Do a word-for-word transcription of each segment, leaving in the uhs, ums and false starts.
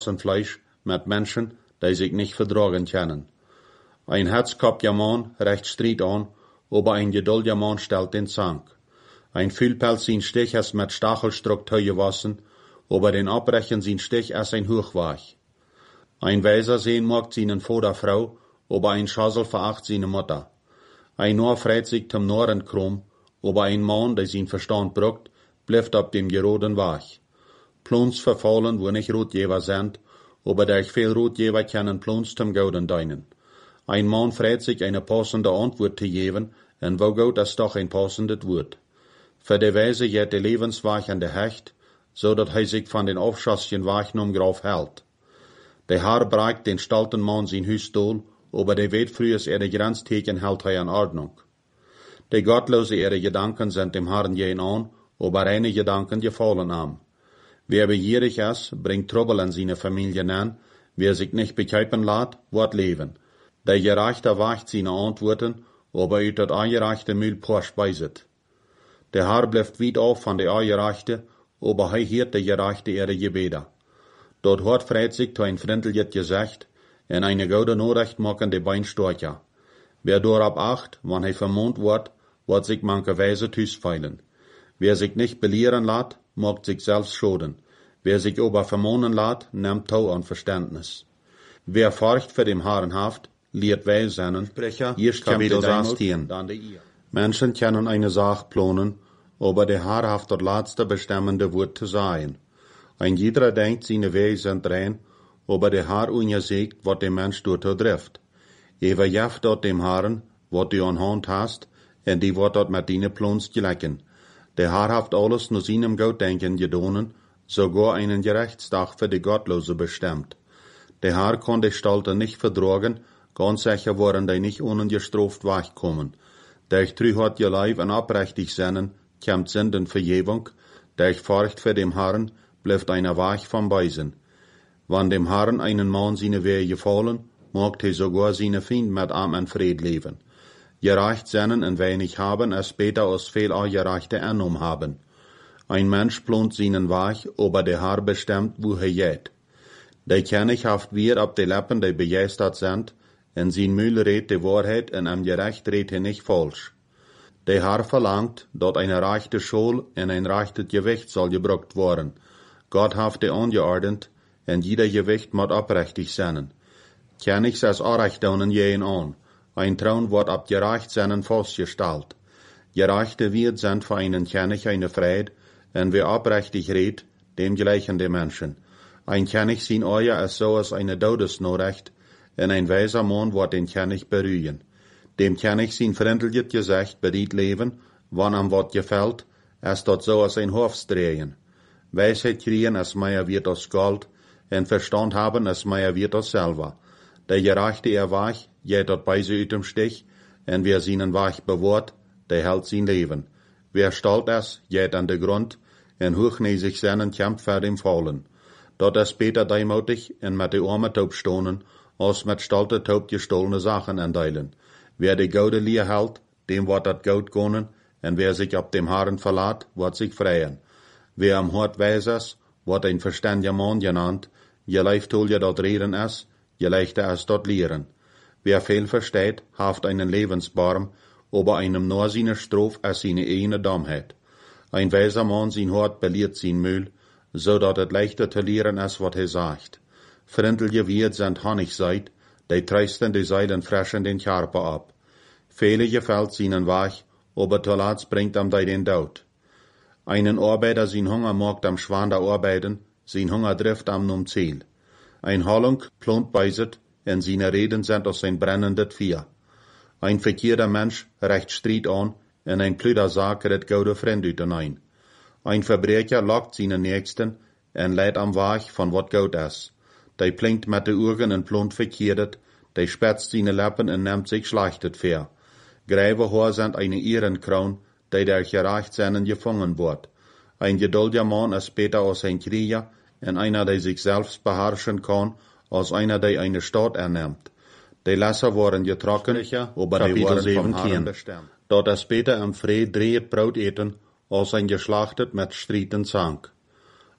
Fleisch mit Menschen, die sich nicht vertragen können. Ein herzkopfger Mann recht Streit an, aber ein geduldiger Mann stellt den Zank. Ein Fühlpelz sin Stich ist mit Stachelstruck gewassen, aber den Abbrechen sin Stich ist ein Hochweich. Ein Weiser sehen mag seinen Vater Frau, aber ein Schassel veracht seine Mutter. Ein Noor freit sich zum Noren krumm, aber ein Mann, der sein Verstand brucht, bleibt auf dem geroden Weg. Plons verfallen, wo nicht Rotgeber sind, aber durch viel Rotgeber können Plons zum Gouden deinen. Ein Mann freit sich eine passende Antwort zu geben, und wo Gott ist doch ein passendes Wort. Für die Weise geht der Lebensweg an der Hecht, so dat hij sich von den aufschassigen Wegnom drauf hält. Der Herr bragt den stolten Mann sein Hüstol, aber der weet frühes ihre Grenzteken hält hij in Ordnung. Die gottlose ihre Gedanken sind dem Herrn jen an, aber reine Gedanken gefallen am. Wer begierig ist, bringt Trouble in seine Familie an, wer sich nicht bekeipen lässt, wird leben. Der Gerechte wacht seine Antworten, aber uit dat Angerechte Mühl paar speiset. Der Herr bleibt weit auf von der Angerechte, aber hij hiert der Gerechte ihre Gebete. Dort hat freit sich zu ein freundliches Gesicht, en eine gute Nachricht machen die Bein stärker. Wer dorab acht, wann hij vermont wird, wird sich mancherweise tüsfeilen. Wer sich nicht belehren lässt, macht sich selbst schaden. Wer sich aber vermonen lässt, nimmt Tau an Verständnis. Wer Furcht für dem Herrn haft, lehrt weil seinen, erst Kapitel sechzehn. Menschen können eine Sache planen, aber der Herr haft das letzte bestimmende Wort zu sein. Ein jeder denkt, seine Wege sind rein, aber der Herr ungesegt, was der Mensch dort trifft. Ewer jaft dort dem Herrn, was du an Hand hast, und die wird dort mit deine Plans gelecken. Der Herr haft alles nur seinem Gottdenken gedonen, sogar einen Gerechtstag für die Gottlose bestimmt. Der Herr kann die Stalte nicht vertragen, ganz sicher waren die nicht ungestraft wegkommen. Durch trü hat ihr Leib und abrechtig sinnen, kommt Sünden Vergebung, durch Furcht für dem Herrn, bleibt einer Weg vom Beisen. Wann dem Herrn einen Mann seine Wege gefallen, mag er sogar seine Fiend mit Arm und Fried leben. Gerecht sinnen und wenig haben, es später aus viel Gerechte angenommen haben. Ein Mensch plant seinen Weg, aber der Herr bestimmt, wo er geht. Der König haft wir ab die Lippen, die begeistert sind, in sein Mühl redt die Wahrheit, und am Gerecht redt er nicht falsch. Der Herr verlangt, dort eine rechte Schule und ein rechtes Gewicht soll gebraucht werden. Gott haft die angeordnet, und jeder Gewicht muss abrechtig sein. König saß Anrechnungen jeden an. Ein Thron wird ab gerecht seinen festgestellt. Gerechte wird sind für einen König eine Freude, und wer abrechtig redet, dem gleichen die Menschen. Ein König sein Euer ist so als eine Todesnachricht, und ein weiser Mann wird den König berühren. Dem König sein freundliches Gesicht beriet leben, wann am Wort gefällt, ist dort so als ein Hofsdrehen. Weisheit kriegen, als mehr wird als Gold, und Verstand haben, als mehr wird als Silber. Der Gerechte er Weg, geht dort bei sie ut dem Stich, und wer seinen Weg bewahrt, der hält sein Leben. Wer stolz ist, geht an den Grund, und hochnäsig seinen kämpft für dem Fallen. Dort ist Peter demutig, und mit der Arme taub stohnen, als mit stolte taub gestohlene Sachen enteilen. Wer die Gaude lier hält, dem wird dat Gaut gönnen, und wer sich ab dem Herrn verlässt, wird sich freien. Wer am Hort weis ist, wird ein verständiger Mann genannt, je leicht hol je dort reden ist, je leichter ist dort lehren. Wer viel versteht, haft einen Lebensbaum, aber einem nur seine Strophe als seine eine Dummheit. Ein weiser Mann sein Hort beliert sein Mühl, so dat het leichter zu lehren ist, wat er sagt. Freundliche Wirt sind Honig seid, die treisten die Seilen freschen den Körper ab. Viele gefällt seinen Weg, aber zuletzt bringt am die den Tod. Einen Arbeiter sein Hunger mag am Schwander arbeiten, sein Hunger trifft am num Ziel. Ein Hollung plant beiset, und seine Reden sind aus sein brennendes Vier. Ein verkehrter Mensch recht Streit an, und ein plüder Sack redt gaude Freund hinein. Ein Verbrecher lockt seine Nächsten, und leidt am Weg von wat Gaut ist. Der plinkt mit de Augen und plant verkehrt, der spetzt seine Lippen und nimmt sich schlechtet fair. Gräve Haar sind eine Ehrenkraun, der der gerecht seinen gefangen wird. Ein geduldiger Mann ist später als ein Krieger, und einer, der sich selbst beherrschen kann, als einer, der eine Stadt ernimmt. Die Lässer waren getrocken, aber die waren vom Herrn bestimmt. Dort ist später am Fried dreht Brot eten, als ein geschlachtet mit Strieten Zank.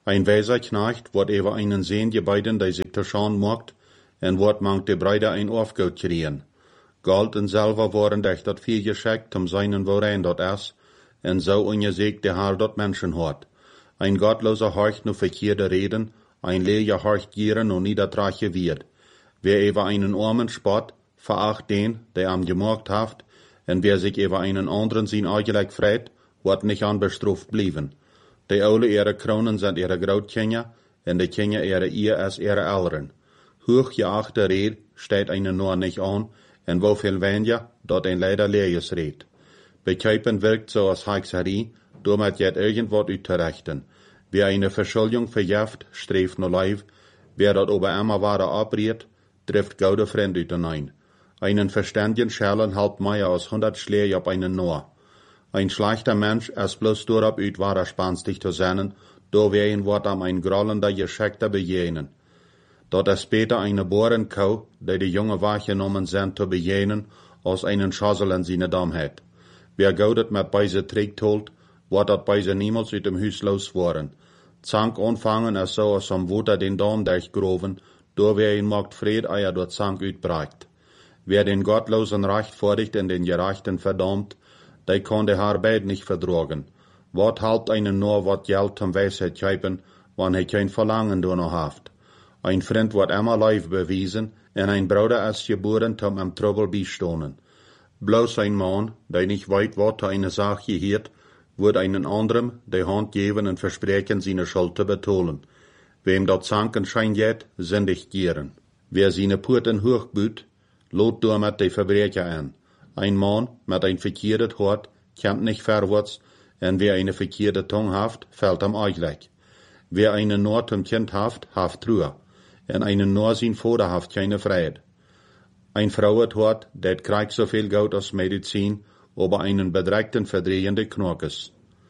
Ein weiser Knecht wordt über einen sehen gebeiden, der sich te schauen mocht, en wordt mangt de Breide ein Aufgold kriegen. Gold en Silber worden durch dat viel geschickt, um seinen worein dort es, en so ungesiegt der Herr dort Menschen hat. Ein gottloser horcht nur verkehrte Reden, ein leer horcht gieren und niedertrache wird. Wer über einen armen spott, veracht den, der am gemocht haft, en wer sich über einen anderen sein eigentlich freit, wird nicht anbestruft blieben. Die Ole ihre Kronen sind ihre Grootkinder, en de Kinder ihre ihr als ihre Eltern. Hochgeachte Red steht einen nur nicht an, en wofür weniger, dort ein leider leeres Red. Bekijpen wirkt so als Hexerie, damit jet irgendwas uit te rechten. Wer eine Verschuldung verjaft, streeft no Leib, wer dort ober immer wahre abriet, trifft goude Freund uit hinein. Einen verständigen Schellen halbt mehr als hundert Schläge auf einen nur. Ein schlechter Mensch, es bloß durab uit wahrer spanstig zu sein, do wehen wird am ein grollender, geschickter bejenen. Dort es später eine Borenkau, die die junge wahrgenommen sind, zu bejenen, als einen Schassel in seine Dummheit. Wer goudet mit beise trägt holt, wird dat beise niemals uit dem Hus los worden. Zank anfangen es so, als am Wuter den Daum durchgroven, do wer ihn mogt Fried eier dort Zank uitbreicht. Wer den Gottlosen rechtfertigt und den Gerechten verdammt, der kann der Arbeit nicht verdragen. Wat halbt einen nur wat Geld zum Weisheit geben, wann er kein Verlangen danach haft. Ein Freund wird immer live bewiesen, und ein Bruder ist geboren, um am Trouble beistonen. Bloß ein Mann, der nicht weit wat eine Sache hielt, wird einen anderen die Hand geben und versprechen, seine Schuld zu betonen. Wem dort Zanken scheint jet, sündig gieren. Wer seine Purten hochbüht, lot damit die Verbrecher an. Ein Mann mit ein verkehrtes Hort kämmt nicht vorwärts, und wer eine verkehrte Tongue haft, fällt am Eichleck. Wer einen Nord zum Kind haft, haft Ruhe, und einen Nord sein Vater haft keine Freiheit. Ein Frauet Hort, der kriegt so viel Geld als Medizin, aber einen bedreckten verdrehende Knorkes.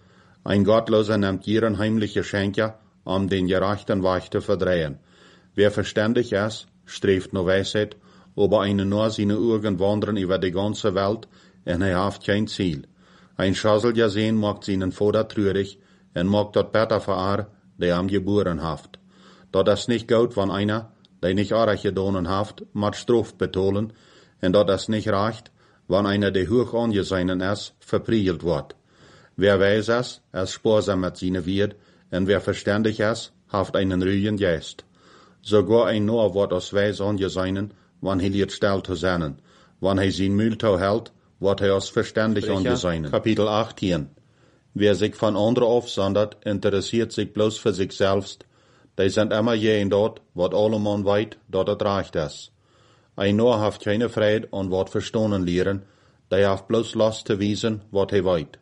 Ein Gottloser nimmt ihren heimliche Schenker, um den gerechten Weg zu verdrehen. Wer verständig ist, streeft nur Weisheit, aber einen nur seine Augen wandern über die ganze Welt, und er hat kein Ziel. Ein Schassel ja sehen macht seinen Vater trürig, und macht dort besser für er, der am geboren haft. Dort ist nicht gut, wenn einer, der nicht arg gedonen haft, mat Straf betonen, und dort ist nicht reicht, wenn einer, der hoch angesehen ist, verpriegelt wird. Wer weiß es, ist sparsam mit seine Wirt, und wer verständig ist, haft einen ruhigen Geist. Sogar ein Noah wird aus Weis angesehen, wann er liet still zu sein. Wann er sein Mühltau hält, wird er als verständig angesehen. Kapitel achtzehn. Wer sich von anderen aufsondert, interessiert sich bloß für sich selbst. Die sind immer jeden dort, wat allemann weit, dort es reicht ist. Ein Noah haft keine Freude und wird verstohnen lehren, der haft bloß Lust zu wiesen, wat er weit.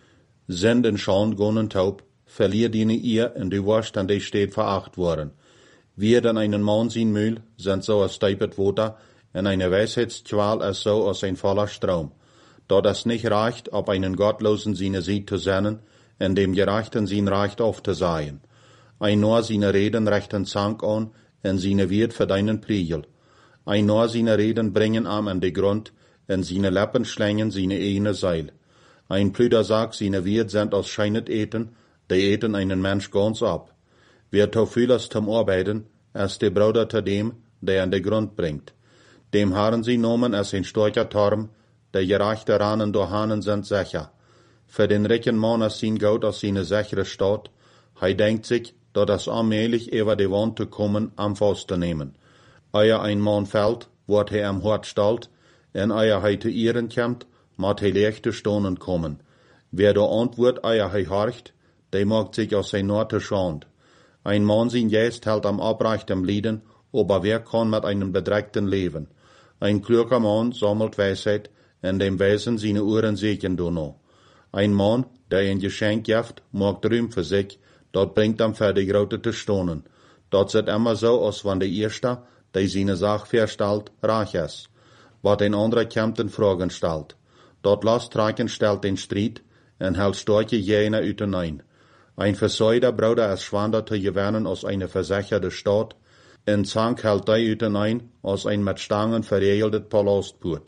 Sind in Schauen gonnen taub, verlier deine ihr, und du wirst an die steht veracht worden. Wir denn einen Mann sein Mühl, sind so als steipet Water, und eine Weisheitsqual ist so als ein voller Strom. Dort es nicht reicht, ob einen Gottlosen seine Sieg zu senden, und dem Gerechten sein Recht aufzusehen. Ein nur seine Reden rechten Zank an, und seine Wirt für deinen Priegel. Ein nur seine Reden bringen am an die Grund, und seine Lippen schlängen seine eine Seil. Ein Plüder sagt, seine Wirt sind aus scheinet eten, die eten einen Mensch ganz ab. Wer to vieles zum Arbeiten, als der Bruder zu dem, der an den Grund bringt. Dem haben sie nomen als ein starker Turm, der gerechte Ranen durch Hanen sind sicher. Für den reichen Mann ist sein Geld als seine sichere Stadt. Hij denkt sich, dass es allmählich über die Wand zu kommen, am Faust zu nehmen. Eier ein Mann fällt, wird er am Hort stalt, en eier hij zu ihren kommt, mat hij leichte Stonen kommen. Wer da antwort eier hij horcht, der mag sich aus sein Norte schand. Ein Mann sein Geist hält am abreichtem Lieden, aber wer kann mit einem Bedreckten leben? Ein kluger Mann sammelt Weisheit, in dem Wesen seine Ohren sehen du noch. Ein Mann, der ein Geschenk gibt, mag Rühm für sich, dort bringt am für die Grote zu stonen. Dort sieht immer so, als wenn der Erste, der seine Sache verstellt, reich ist. Wat ein anderer kommt in Fragen stellt. Dort lasst Traken stellt den Streit, en hält starke Jäner uit hinein. Ein versäuder Bruder ist schwander zu gewinnen aus einer versicherte Stadt, en Zank hält die uit hinein aus ein mit Stangen verriegeltet Palastpurt.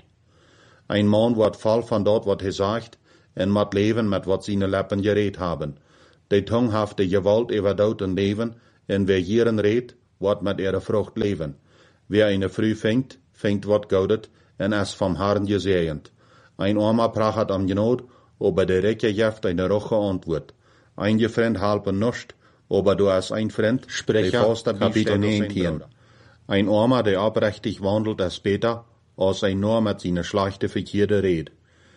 Ein Mann wird voll von dort, wat er sagt, en mat leben mit wat seine Lippen geredet haben. die tunghafte Gewalt über Tod und Leben, en wer hierin redt, wat mit ihrer Frucht leben. Wer eine Früh fängt, fängt wat Goudet, en es vom Herrn gesegend. Ein Armer prachet am Genot, aber der Recke jeft eine roche Antwort. Ein Gefriend halpen nuscht, aber du hast ein Freund, Sprecher, Kapitel neunzehn. Ein Armer, der abrechtig wandelt, ist besser, als ein nur mit seiner schlechte verkehrte Red.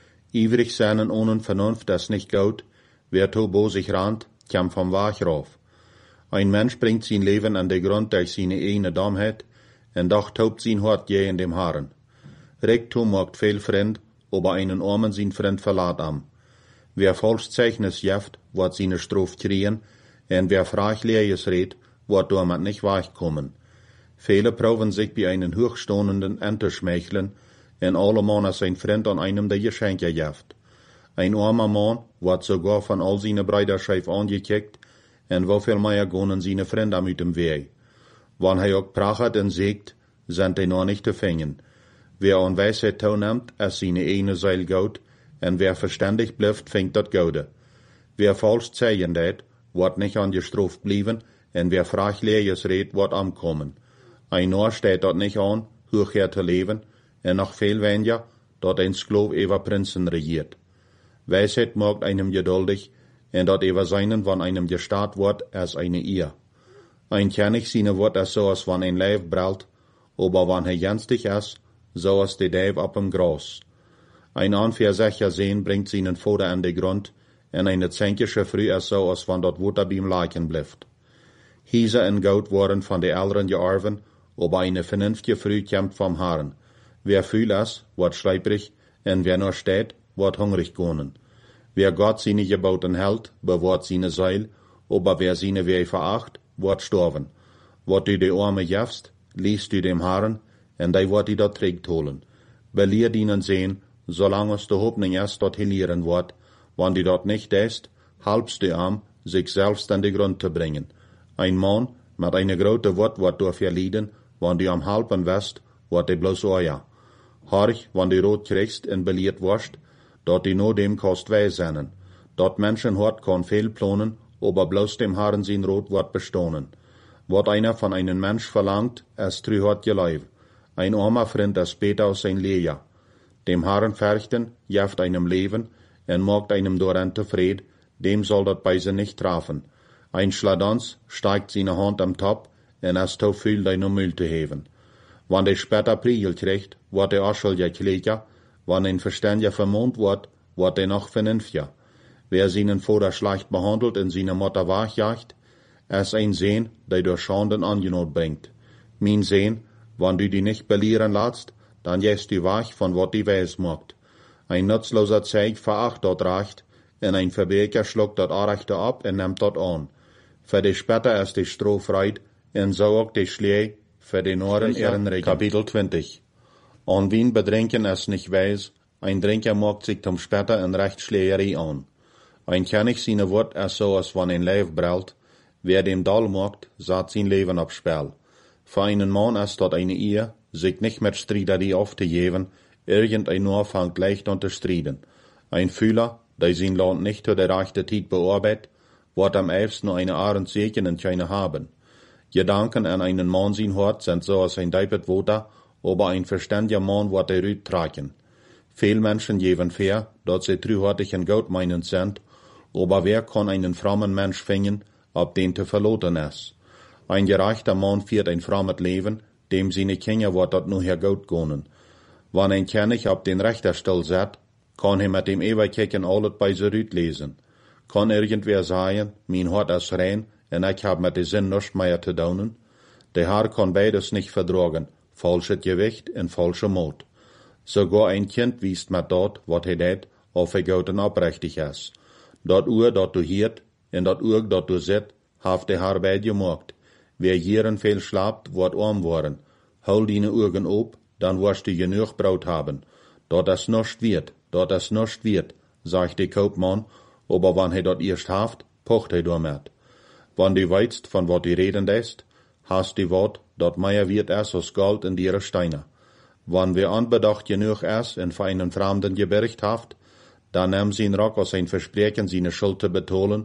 Ivrig seinen ohne Vernunft ist nicht gut, wer to bo sich rannt, kam vom Weg rauf. Ein Mensch bringt sein Leben an den Grund durch seine eigene Dummheit, en doch tobt sein Hort je in dem Herrn. Rektum macht viel Freund, aber einen Armen sein Freund verlat am. Wer falsch Zeichnis jeft, wird seine Strof kriegen, en wer Frachleeres redt, wird damit nicht weichkommen. Viele proben sich bei einen Hochstehenden enterschmeicheln, en allemal als ein Freund an einem der Geschenke jeft. Ein armer Mann wird sogar von all seine Brüder scheif angekickt, en wofür mehr gonnen seine Freunde am dem Weg. Wann er auch prachet en siegt, sind die noch nicht zu fängen. Wer an Weisheit teilnimmt, es seine eine Seil Gold, en wer verständig bleibt, fängt dat Gode. Wer falsch zeigen det, wird nicht angestroft blieben, en wer Frachleeres redt, wird ankommen. Ein Ohr steht dort nicht an, hoch her zu leben, en noch viel weniger, dort ein Sklav über Prinzen regiert. Weisheit macht einem geduldig, en dort über seinen, wann einem gestarrt wird, als eine Ehe. Ein König seine wird es so, als wann ein Leib brallt, aber wann er jenstig ist, so als die Deib ab dem Gras. Ein Anversächer sehen bringt seinen Vater an den Grund, en eine zänkische Früh ist so, als wann dort Wutter beim Leichen bleibt. Hiese en Gold worden von den Älteren gearven, aber eine vernünftige Früh kämpft vom Herrn. Wer fühl es, wird schleiprig, en wer nur steht, wird hungrig gonen. Wer Gott seine Geboten hält, bewahrt seine Seil, aber wer seine Weh veracht, wird sterben. Wat du die Arme jefst, liest du dem Herrn, en die wird die dort trägt holen. Belier ihnen sehen, solange es die Hoffnung ist, dort hilieren wird, wann die dort nicht ist, halbst du am, sich selbst an den Grund zu bringen. Ein Mann mit einer großen Wort wird durch verlieden, wann du am halben west, wird die bloß euer. Horch, wann du rot kriegst en beliert wirst, dort die nur dem kost weh seinen. Dort Menschenhort kann viel planen, aber bloß dem Herrn sein Rot wird bestohnen. Wat einer von einem Mensch verlangt, es trü hat geleib. Ein armer Freund ist besser als sein Lehr. Dem Herrn färchten, jeft einem Leben, en macht einem doran zufried, dem soll dat bei sie nicht trafen. Ein Schladans steigt seine Hand am Top, en es to viel deine Müll zu heben. Wann der später Priegel kriegt, wird der Aschel ja kläger, wann ein Verständiger vermont wird, wird er noch vernünftiger. Wer seinen Vater schlecht behandelt und seine Mutter wachjagt, es ein Sehn, der durch Schanden Angenot bringt. Mein Sehn, wann du die nicht belieren lässt, dann jäst du wach von wat die Weis macht. Ein nutzloser Zeig veracht dort recht, und ein Verbrecher schluckt dort Arechte ab und nimmt dort an. Für die später ist die Stroh freit, und so auch die Schlee, für die Noren ihren Regen. Kapitel zwanzig. An wen bedrinken es nicht weiß, ein Trinker macht sich zum später in Rechtsschlägerei an. Ein König seine Wort ist so, als wann ein Leib brellt, wer dem Dall macht, sagt sein Leben aufs Spiel. Für einen Mann ist dort eine Ehe, sich nicht mit Streiterie aufzugeben, irgendein nur fängt leicht an zu streiten. Ein Fühler, der sein Land nicht zu der rechten Zeit bearbeitet, wird am ehesten nur eine Ahrensegen in keine haben. Gedanken an einen Mann sein Hort sind so als ein Deipet Woter, aber ein verständiger Mann wird der Rüt tragen. Viele Menschen geben fair, dort sie trühortig und gut meinend sind, aber wer kann einen frommen Mensch finden, ob den zu verloten ist? Ein gerechter Mann führt ein frommes Leben, dem seine Kinder wird dort nur her gut gehen. Wenn ein König auf den Richterstuhl sitzt, kann er mit dem Eberkicken alles bei sich Rüt lesen. Kann irgendwer sagen, mein Hort ist rein, und ich hab mit dem Sinn nichts mehr zu tun? Der Herr kann beides nicht vertragen, falsches Gewicht und falscher Mut. Sogar ein Kind wiest mit dort, wat er det, auf er gut und abrechtig ist. Dort Uhr, dort du hiert, und dort Uhr, dort du sit, haft der Herr bei dir gemacht. Wer hierin viel schlapt, wird arm worden. Hol deine Augen op, dann wirst du genug Brot haben. Dort es nischt wird, dort es nischt wird, sagt der Kaufmann, aber wann er dort erst haft, pocht er damit. Wann du weißt, von wat du reden ist, hast du Wort, dort mehr wird es als Gold in ihre Steine. Wann wir anbedacht genug es und für einen Fremden gebericht haft, dann nimm sie ihn Rock aus ein Versprechen, seine Schuld zu betonen,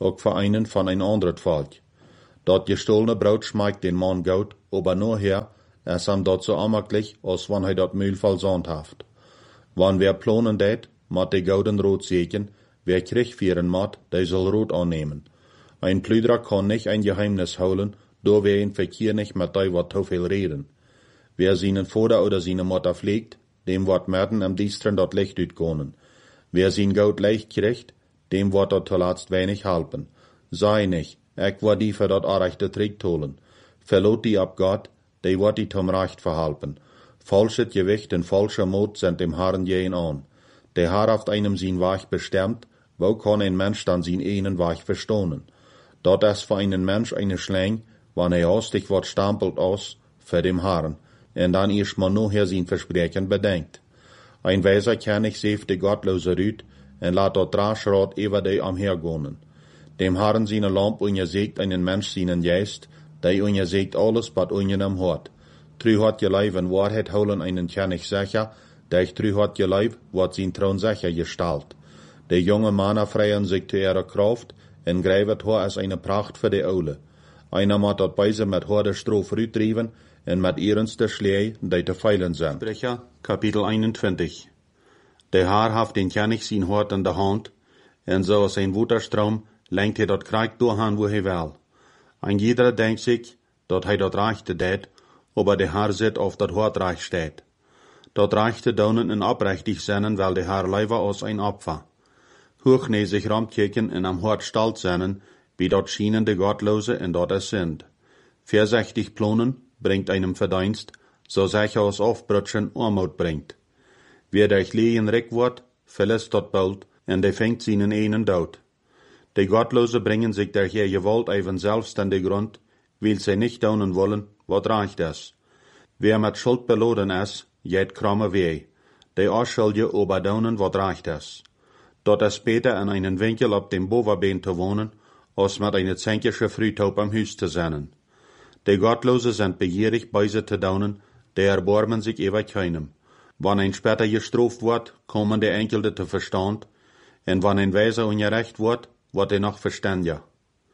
auch für einen von ein anderes Volk. Dort gestohlene Brot schmeckt den Mann gut, aber nur her, es am dort so amaglich, als wann er dort Mühl versandt haft. Wann wer plonen det, mat de gouden Rot segen, wer Krieg führen mat, der soll Rot annehmen. Ein Plüdrer kann nicht ein Geheimnis holen, do wer in Verkehr nicht mit dei wat zu viel reden. Wer seinen Vater oder seine Mutter pflegt, dem wird merten am Dienstren dort Licht utkonen. Wer sein Geld leicht kriegt, dem wird dort zuletzt wenig halpen. Sei nicht, ich war die für dort arechte Trick tolen. Verlot die ab Gott, die wird die zum Recht verhalpen. Falsches Gewicht und falscher Mut sind dem Herrn jeden an. Der Herr haft einem sein Weg bestimmt, wo kann ein Mensch dann sein einen Weg verstohnen? Dort ist für einen Mensch eine Schläng, wann er hastig wird stampelt aus, für dem Herrn, und dann erst mal nachher sein Versprechen bedenkt. Ein Weiser kann nicht sef de Gottlose rüt, und lat dort Draschrad über die am hergonen. Dem Herrn seine Lamp ungesegt einen Mensch seinen Geist, der ungesegt alles, was ungenem hat. Trü hat je Leib in Wahrheit holen einen kann ich sicher, der ich trü hat je Leib, wat sein Thron sicher gestalt. Der junge Mann freien sich zu ihrer Kraft, und greift Haar als eine Pracht für die Ole. Einer mat dort beise mit harder Stroh rütrieben, und mit ernster Schläge, die te feilen sind. Sprecher, Kapitel einundzwanzig. Der Herr haft den König sein Hort in der Hand, und so aus ein Wutterstrom lenkt er dort Krieg durchhan, wo er will. Ein jeder denkt sich, dort er dort reichte det, aber der Herr sit auf dort Hort reich steht. Dort reichte daunen in abrechtig sennen, weil der Herr leiber aus ein Opfer. Hochnäsig ramkirken in am Hort stalt sennen, wie dort schienen de Gottlose und dort es sind. Versechtig plonen bringt einem Verdienst, so sicher aus Aufbrutschen Armut bringt. Wer durch Lehen reck wird, verlässt dort bald, und der fängt seinen einen Tod. Die Gottlose bringen sich durch ihr Gewalt even selbst an den Grund, weil sie nicht daunen wollen, wat reicht es. Wer mit Schuld beladen ist, geht kramme weh. Die Ausschuldige aber daunen, wat reicht es. Dort ist später in einen Winkel ab dem Boverbeen zu wohnen, als mit einer zänkische Frühtaub am Hüs zu sein. Die Gottlose sind begierig, Beise zu daunen, die erbarmen sich über keinem. Wann ein später gestraft wird, kommen die Enkelte zu Verstand, und wann ein Weiser ungerecht wird, wird er noch verständiger.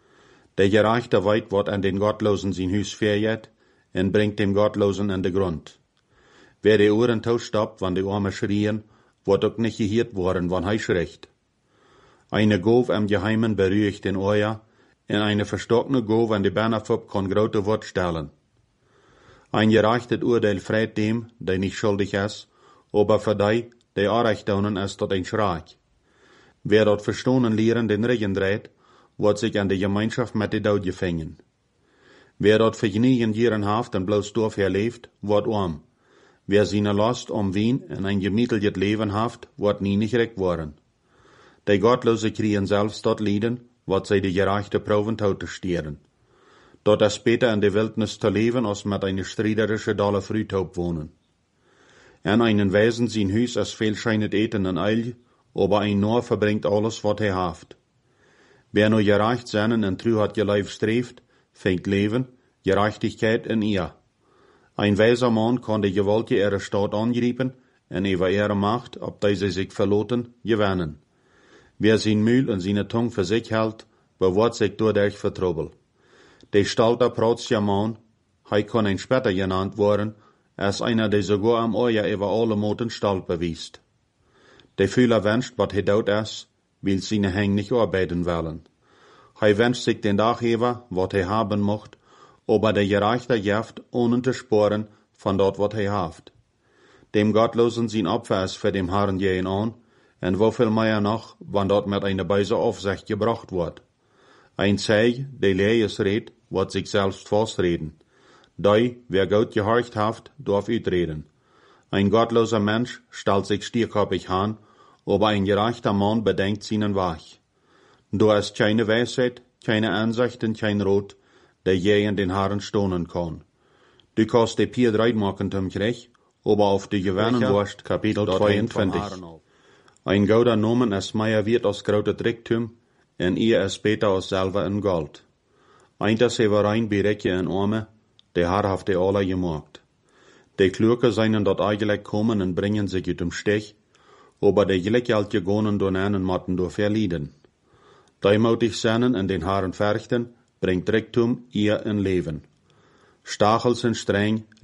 Der gerechte Weit wird an den Gottlosen sein Hüs verjet, und bringt dem Gottlosen in den Grund. Wer die Ohren tausstoppt, wann die Arme schrien, wird auch nicht gehört worden, wann er schreckt. Eine Gove am Geheimen berührt den Ohr, und eine verstockene Gove an die Bannerfupp kann grote Wort stellen. Ein gerechtes Urteil freit dem, der nicht schuldig ist, aber für die, der Unrecht daunen ist, dort ein Schreck. Wer dort verstohnen lehren den Regen dreht, wird sich an die Gemeinschaft mit den Daud gefangen. Wer dort vergnügen Jahren haft und bloß Dorf herlebt, wird arm. Wer seine Last um Wien in ein gemieteltes Leben haft, wird nie nicht recht worden. Die Gottlose kriegen selbst dort Lieden, wat sie die gerechte Proben zu stieren. Dort ist später in der Wildnis zu leben, als mit einer striederische Dalle Frühtaub wohnen. En einen Wesen sein Hüs als viel scheinet eten en Eil, aber ein nur verbringt alles, wat er haft. Wer nur gerecht seinen en trü hat geleif streeft, fängt Leben, Gerechtigkeit in ihr. Ein weiser Mann kann die Gewalt ihrer Stadt angreifen, en über ihre Macht, ob diese sich verloten, gewinnen. Wer sein Mühl und seine Tung für sich hält, bewahrt sich dadurch für Trouble. Der Stalter Protzia Mann, er kann ein später genannt worden, als einer, der sogar am Ohr über alle Moten Stalt bewiest. Der Fühler wünscht, was er dort ist, will seine Häng nicht arbeiten wollen. Er wünscht sich den Tag über, was er haben mocht, aber der Gerechte jaft, ohne zu sporen, von dort, was er haft. Dem Gottlosen sein Opfer ist für dem Herrn gehen an, und wofür mehr noch, wann dort mit einer Beise Aufsicht gebracht wird. Ein Zeig, der Lees redt, wird sich selbst festreden. Dei, wer Gott gehorcht haft, darf ütreden. Ein gottloser Mensch stellt sich stierkopig an, aber ein gerechter Mann bedenkt seinen Weg. Du hast keine Weisheit, keine Ansicht und kein Rot, der je in den Haaren stohnen kann. Du kannst die Pier dreit machen zum Krieg, aber auf die Gewinnen wirst, Kapitel zweiundzwanzig. Ein gouder Nomen es Meier wird aus grote Tricktum, en ihr es später aus selber in Gold. Einter Severein berekje in Arme, der Herr haft die alle gemacht. Die Klürke seien dort eigentlich kommen und bringen sich ut dem Stich, aber die Gleckjalt gegonen don einen matten do verlieden. Deumutig zijn en den Herrn verchten, bringt Reichtum, eer en leven. Stachel sind streng,